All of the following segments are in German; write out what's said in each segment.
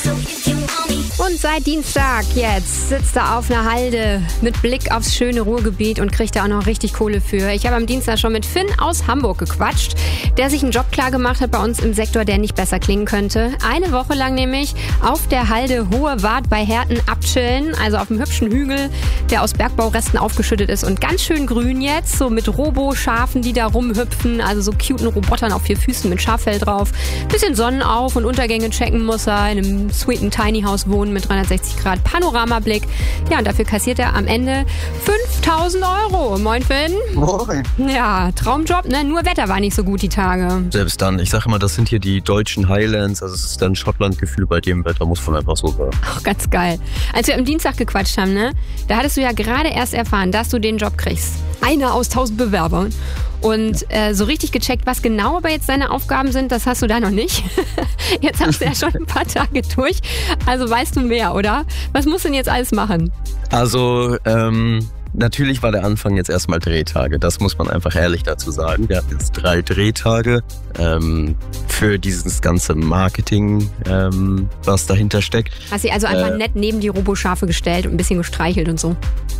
Und seit Dienstag jetzt sitzt er auf einer Halde mit Blick aufs schöne Ruhrgebiet und kriegt da auch noch richtig Kohle für. Ich habe am Dienstag schon mit Finn aus Hamburg gequatscht, der sich einen Job klar gemacht hat bei uns im Sektor, der nicht besser klingen könnte. Eine Woche lang nämlich auf der Halde Hohe Wart bei Herten abchillen, also auf einem hübschen Hügel, der aus Bergbauresten aufgeschüttet ist und ganz schön grün jetzt, so mit Robo-Schafen, die da rumhüpfen, also so cuten Robotern auf 4 Füßen mit Schaffell drauf. Bisschen Sonnenauf- und Untergänge checken muss er, in einem sweeten Tiny House wohnen mit 360 Grad Panoramablick. Ja, und dafür kassiert er am Ende 5.000 €. Moin, Finn. Moin. Ja, Traumjob, ne? Nur Wetter war nicht so gut die Tage. Selbst dann, ich sage immer, das sind hier die deutschen Highlands, also es ist dann Schottland-Gefühl bei dem Wetter, muss man einfach so sagen. Ach, ganz geil. Als wir am Dienstag gequatscht haben, ne? Da hattest du ja gerade erst erfahren, dass du den Job kriegst. Einer aus 1000 Bewerbern. Und so richtig gecheckt, was genau aber jetzt deine Aufgaben sind, das hast du da noch nicht. Jetzt hast du ja schon ein paar Tage durch, also weißt du mehr, oder? Was musst du denn jetzt alles machen? Also, natürlich war der Anfang jetzt erstmal Drehtage, das muss man einfach ehrlich dazu sagen. Wir hatten jetzt 3 Drehtage für dieses ganze Marketing, was dahinter steckt. Hast du also einfach nett neben die Roboschafe gestellt und ein bisschen gestreichelt und so?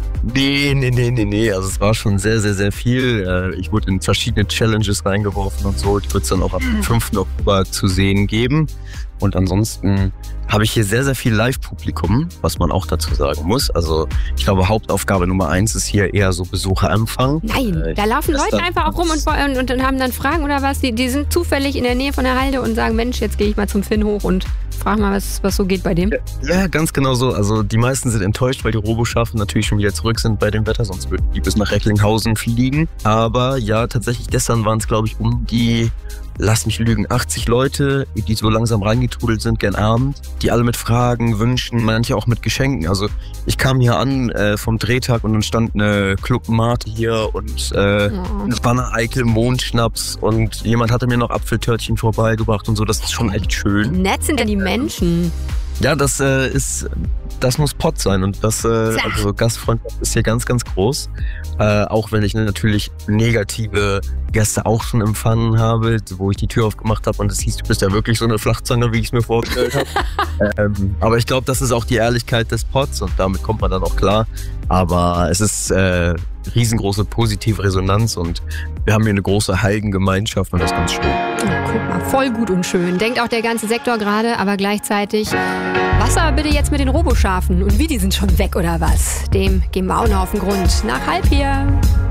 Nee. Also es war schon sehr, sehr, sehr viel. Ich wurde in verschiedene Challenges reingeworfen und so. Die wird es dann auch ab dem 5. Oktober zu sehen geben. Und ansonsten habe ich hier sehr, sehr viel Live-Publikum, was man auch dazu sagen muss. Also ich glaube, Hauptaufgabe Nummer 1 ist hier eher so Besucherempfang. Nein, da laufen Leute einfach auch rum und haben dann Fragen oder was. Die sind zufällig in der Nähe von der Halde und sagen, Mensch, jetzt gehe ich mal zum Finn hoch und frag mal, was so geht bei dem. Ja, ganz genau so. Also die meisten sind enttäuscht, weil die Roboschafe natürlich schon wieder zurück sind bei dem Wetter, sonst würden die bis nach Recklinghausen fliegen. Aber ja, tatsächlich gestern waren es, glaube ich, um die, lass mich lügen, 80 Leute, die so langsam reingetrudelt sind, gern Abend, die alle mit Fragen, Wünschen, manche auch mit Geschenken. Also ich kam hier an vom Drehtag und dann stand eine Club Mate hier und ein Banner Eickel Mondschnaps und jemand hatte mir noch Apfeltörtchen vorbeigebracht und so. Das ist schon echt schön. Nett sind denn die Menschen? Ja, das muss Pott sein und also Gastfreundschaft ist hier ganz, ganz groß. Auch wenn ich natürlich negative Gäste auch schon empfangen habe, wo ich die Tür aufgemacht habe und es hieß, du bist ja wirklich so eine Flachzange, wie ich es mir vorgestellt habe. Aber ich glaube, das ist auch die Ehrlichkeit des Potts und damit kommt man dann auch klar. Aber es ist riesengroße positive Resonanz und wir haben hier eine große Heidengemeinschaft und das ist ganz schön. Ja, guck mal, voll gut und schön. Denkt auch der ganze Sektor gerade, aber gleichzeitig, was aber bitte jetzt mit den Roboschafen? Und wie, die sind schon weg oder was? Dem gehen wir auch noch auf den Grund. Nach halb hier.